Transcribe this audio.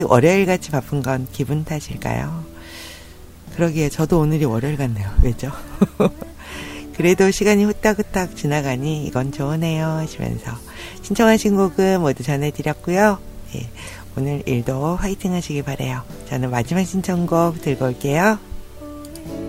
월요일같이 바쁜 건 기분 탓일까요? 그러기에 저도 오늘이 월요일 같네요. 왜죠? 그래도 시간이 후딱후딱 지나가니 이건 좋으네요 하시면서 신청하신 곡은 모두 전해드렸고요. 예, 오늘 일도 화이팅 하시기 바래요. 저는 마지막 신청곡 들고 올게요.